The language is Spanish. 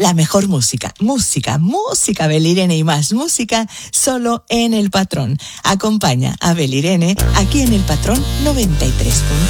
La mejor música, Belirene y más música, solo en El Patrón. Acompaña a Belirene aquí en El Patrón 93.4.